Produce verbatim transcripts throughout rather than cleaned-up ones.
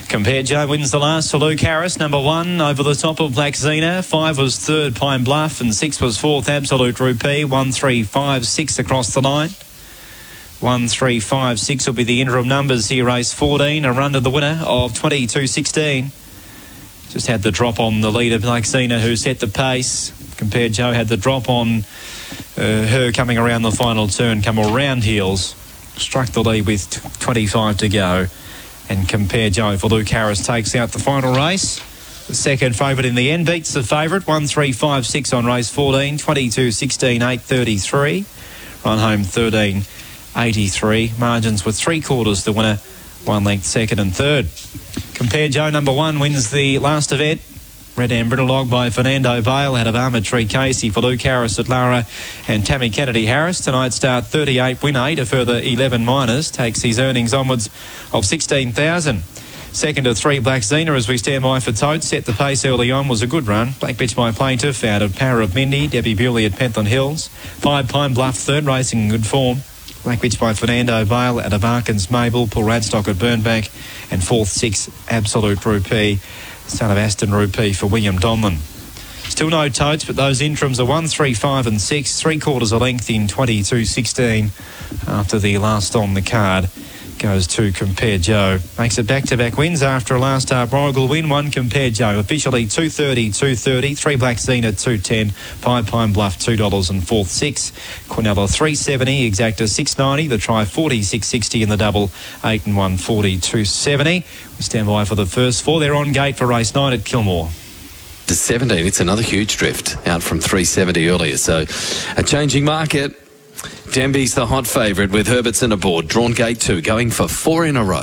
Compare Joe wins the last to Luke Harris. Number one over the top of Black Xena. Five was third, Pine Bluff, and six was fourth, Absolute Rupee. One, three, five, six across the line. One, three, five, six will be the interim numbers here. Race fourteen, a run to the winner of twenty-two sixteen. Just had the drop on the leader, Black Xena, who set the pace. Compare Joe had the drop on uh, her coming around the final turn, come around heels. Struck the lead with twenty-five to go. And Compare Joe for Luke Harris takes out the final race. The second favourite in the end beats the favourite. one, three, five, six on race fourteen. twenty-two sixteen, eight thirty-three. Run home thirteen eighty-three. Margins with three quarters the winner. One length second and third. Compare Joe number one wins the last event. Red and Brittlelog by Fernando Bale out of Armour Tree Casey for Luke Harris at Lara and Tammy Kennedy Harris. Tonight start thirty-eight, win eight, a further eleven minors. Takes his earnings onwards of sixteen thousand. Second to three, Black Xena as we stand by for Totes. Set the pace early on, was a good run. Black Bitch by Plaintiff out of Power of Mindy. Debbie Bewley at Pentland Hills. Five, Pine Bluff third, racing in good form. Black Bitch by Fernando Bale out of Arkins Mabel. Paul Radstock at Burnbank. And fourth, six, Absolute Rupee, son of Aston Rupee for William Donlan. Still no Totes, but those interims are one, three, five and six. Three quarters a length in twenty-two sixteen after the last on the card. Goes to Compare Joe. Makes it back-to-back wins after a last start Royal win. One Compare Joe. Officially two thirty, two thirty. Three Black Xena, two ten. Five Pine Bluff, two dollars and fourth six. Quinella, three seventy. Exacta, six ninety. The try, forty, six sixty. In the double, eight and one, forty, two seventy. We stand by for the first four. They're on gate for race nine at Kilmore. To seventeen, it's another huge drift out from three seventy earlier. So a changing market. Denby's the hot favourite with Herbertson aboard. Drawn gate two, going for four in a row.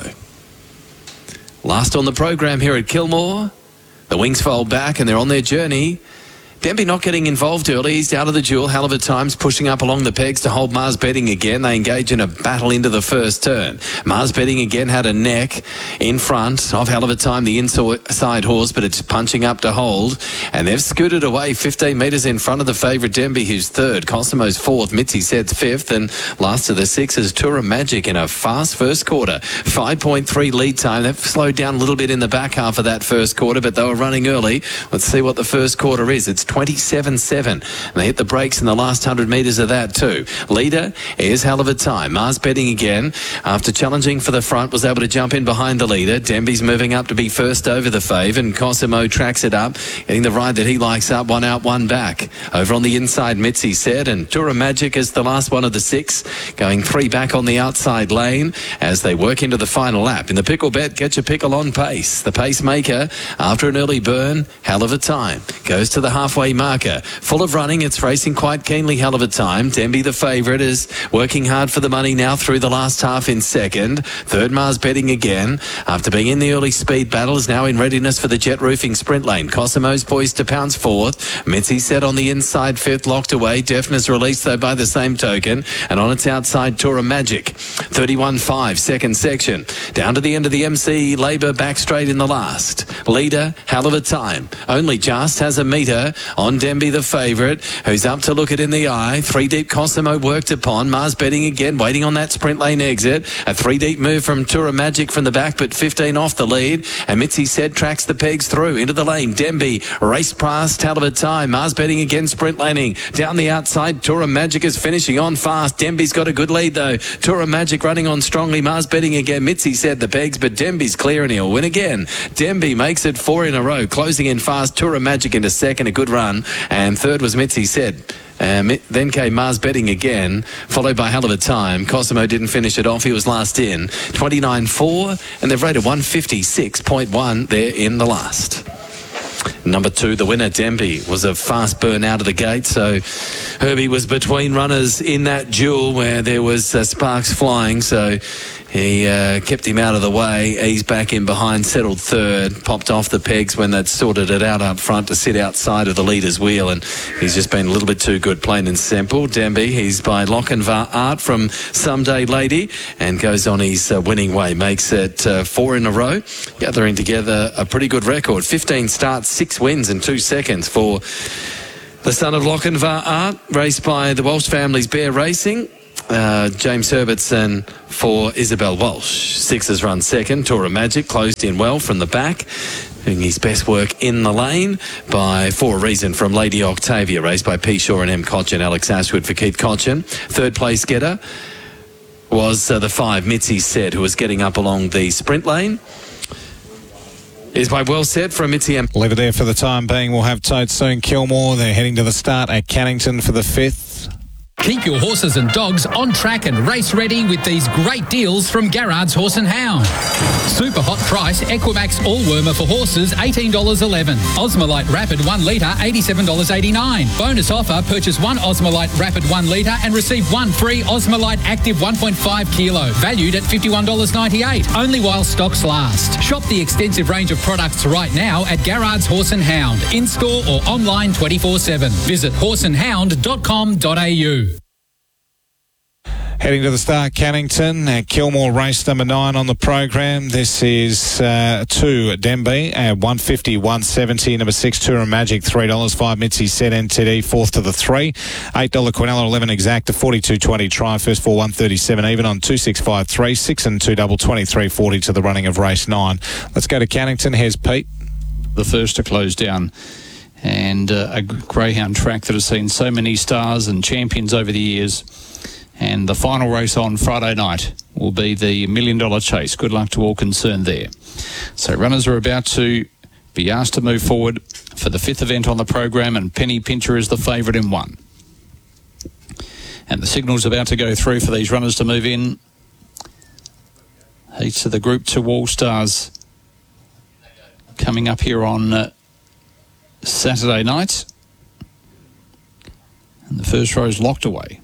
Last on the program here at Kilmore. The wings fold back and they're on their journey. Denby not getting involved early. He's out of the duel. Hell of a times pushing up along the pegs to hold Mars Betting again. They engage in a battle into the first turn. Mars Betting again had a neck in front of Hell of a Time, the inside horse, but it's punching up to hold. And they've scooted away fifteen metres in front of the favourite Denby, who's third. Cosimo's fourth. Mitzi Sed's fifth. And last of the six is Tour of Magic in a fast first quarter. five point three lead time. They've slowed down a little bit in the back half of that first quarter, but they were running early. Let's see what the first quarter is. It's twenty-seven seven. They hit the brakes in the last one hundred metres of that too. Leader is Hell of a Time. Mars Betting again, after challenging for the front, was able to jump in behind the leader. Denby's moving up to be first over the fave, and Cosimo tracks it up, getting the ride that he likes up. One out, one back. Over on the inside, Mitzi said, and Tour of Magic is the last one of the six, going three back on the outside lane as they work into the final lap. In the pickle bet, get your pickle on pace. The pacemaker, after an early burn, Hell of a Time, goes to the halfway marker. Full of running, it's racing quite keenly. Hell of a Time. Denby, the favourite, is working hard for the money now through the last half in second. Third, Mars Betting again. After being in the early speed battle, is now in readiness for the jet roofing sprint lane. Cosimo's poised to pounce fourth. Mitzi set on the inside fifth, locked away. Deafness released though by the same token. And on its outside, Tour of Magic. thirty-one five, second section. Down to the end of the M C Labour, back straight in the last. Leader, Hell of a Time. Only just has a metre on Denby, the favourite, who's up to look it in the eye. Three deep Cosimo worked upon. Mars Betting again, waiting on that sprint lane exit. A three deep move from Tour of Magic from the back, but fifteen off the lead. And Mitzi said tracks the pegs through into the lane. Denby raced past Hell of a Time. Mars Betting again, sprint laning. Down the outside, Tour of Magic is finishing on fast. Denby's got a good lead though. Tour of Magic running on strongly. Mars Betting again. Mitzi said the pegs, but Denby's clear and he'll win again. Denby makes it four in a row, closing in fast. Tour of Magic into second, a good run. And third was Mitzi said. Um, then came Mars Betting again, followed by Hell of a Time. Cosimo didn't finish it off. He was last in. twenty-nine four, and they've rated one fifty-six point one there in the last. Number two, the winner, Denby, was a fast burn out of the gate. So Herbie was between runners in that duel where there was uh, sparks flying. So he uh, kept him out of the way. He's back in behind, settled third, popped off the pegs when they'd sorted it out up front to sit outside of the leader's wheel. And he's just been a little bit too good, plain and simple. Denby, he's by Lochinvar Art from Someday Lady and goes on his uh, winning way. Makes it uh, four in a row, gathering together a pretty good record. fifteen starts, six wins in two seconds for the son of Lochinvar Art, raced by the Walsh family's Bear Racing. uh, James Herbertson for Isabel Walsh. Sixes run second. Tora Magic closed in well from the back, doing his best work in the lane by For a Reason from Lady Octavia, raced by P. Shaw and M. Cochin. Alex Ashwood for Keith Cochin. Third place getter was uh, the five, Mitzi Said, who was getting up along the sprint lane. Is by Well Said from Mitzi M. Leave it there for the time being. We'll have Toad soon. Kilmore, they're heading to the start at Cannington for the fifth. Keep your horses and dogs on track and race ready with these great deals from Garrard's Horse and Hound. Super hot price Equimax All-Wormer for horses, eighteen dollars eleven. Osmolite Rapid one litre, eighty-seven dollars eighty-nine. Bonus offer, purchase one Osmolite Rapid one litre and receive one free Osmolite Active one point five kilo, valued at fifty-one dollars ninety-eight, only while stocks last. Shop the extensive range of products right now at Garrard's Horse and Hound, in-store or online twenty-four seven. Visit horse and hound dot com dot a u. Heading to the start, Cannington. Uh, Kilmore race number nine on the program. This is uh, two, Denby, at one fifty, one seventy. Number six, Tura Magic, three dollars. Five, Mitzi Said N T D, fourth to the three. eight dollars Quinella, eleven exacta, forty-two twenty. Try first for one thirty-seven even on two six five three. six and two double, twenty-three forty to the running of race nine. Let's go to Cannington. Here's Pete. The first to close down. And uh, a greyhound track that has seen so many stars and champions over the years. And the final race on Friday night will be the Million Dollar Chase. Good luck to all concerned there. So runners are about to be asked to move forward for the fifth event on the program, and Penny Pincher is the favourite in one. And the signal's about to go through for these runners to move in. Heats of the Group two All Stars coming up here on uh, Saturday night. And the first row is locked away.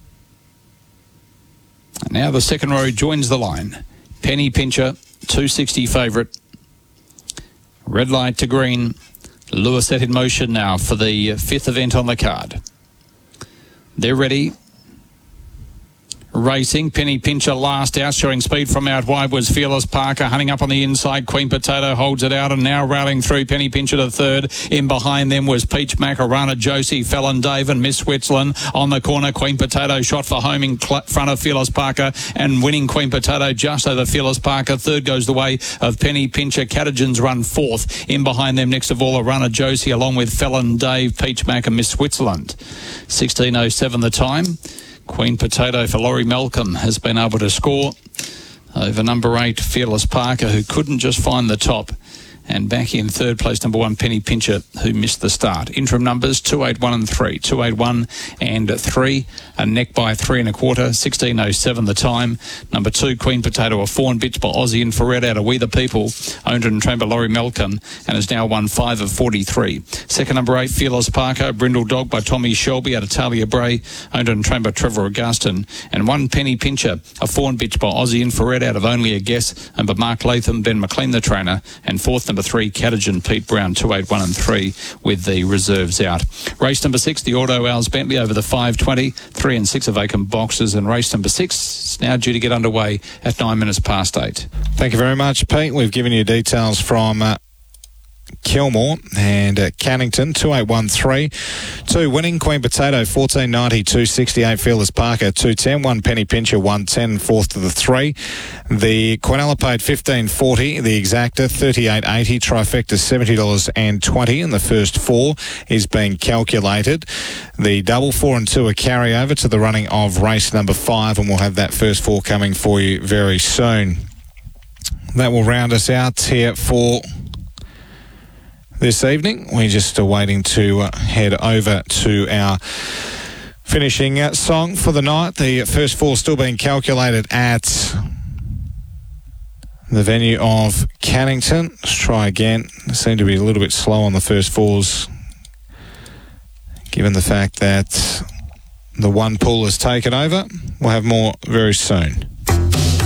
And now the second row joins the line. Penny Pincher, two sixty favourite. Red light to green. Lure set in motion now for the fifth event on the card. They're ready. Racing, Penny Pincher last out, showing speed from out wide was Fearless Parker, hunting up on the inside. Queen Potato holds it out and now rallying through. Penny Pincher to third. In behind them was Peach Macarena, Josie, Fallon Dave and Miss Switzerland. On the corner, Queen Potato shot for home in cl- front of Fearless Parker and winning Queen Potato just over Fearless Parker. Third goes the way of Penny Pincher. Catagens run fourth. In behind them, next of all, a runner Josie along with Fallon Dave, Peach Mac and Miss Switzerland. sixteen oh seven the time. Queen Potato for Laurie Malcolm has been able to score over number eight, Fearless Parker, who couldn't just find the top. And back in third place, number one, Penny Pincher, who missed the start. Interim numbers, two eight one and three. two eight one and three. A neck by three and a quarter. sixteen oh seven the time. Number two, Queen Potato, a fawn bitch by Aussie Infrared out of We the People. Owned and trained by Laurie Malcolm and has now won five of forty-three. Second, number eight, Fearless Parker. Brindle Dog by Tommy Shelby out of Talia Bray. Owned and trained by Trevor Augustin. And one, Penny Pincher, a fawn bitch by Aussie Infrared out of Only a Guess. And by Mark Latham, Ben McLean the trainer. And fourth, number three, Catagen, Pete Brown, two eight one and three with the reserves out. Race number six, the Auto Owls Bentley over the five twenty, three and six are vacant boxes, and race number six is now due to get underway at nine minutes past eight. Thank you very much, Pete. We've given you details from uh, Kilmore and uh, Cannington, two eight one three. Two winning, Queen Potato, fourteen ninety, two sixty-eight, Fearless Parker, two ten, one Penny Pincher, one ten, fourth to the three. The Quinella paid fifteen forty, the Exacta, thirty-eight eighty, Trifecta, seventy dollars twenty, and the first four is being calculated. The double four and two are carryover to the running of race number five, and we'll have that first four coming for you very soon. That will round us out here for this evening. We're just uh, waiting to uh, head over to our finishing uh, song for the night. The first four still being calculated at the venue of Cannington. Let's try again. They seem to be a little bit slow on the first fours, given the fact that the one pool has taken over. We'll have more very soon.